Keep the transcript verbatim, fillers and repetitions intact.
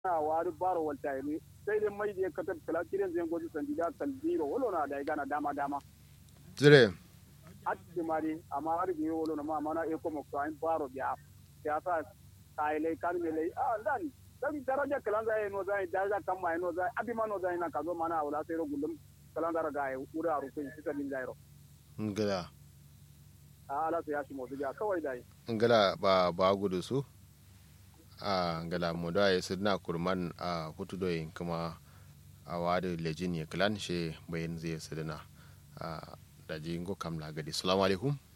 na wari baro walta ne sai dai mai da ka tattala kiran zai goji sandida sandiro wolo na da gana dama dama Dire. atti mari amma har bi wolo na ma mana e ko mo ko an baro biya ya sa kai lai kan me lai ah dan dan daraja kalan zai no zai daraja kan mai no zai abi ma no zai na kazo mana wala sai ro gulum kalan dara ga ura ru kun sisa din zairo Ngala. ala to ya shi mo biya kawai dai Ngala ba ba gudu su. A ngala mo da ya sidna kurman a hutu doyin kuma a wadi lejin ya klan she bayan zai sidna a daji ngo kamla gadi. Assalamu alaikum.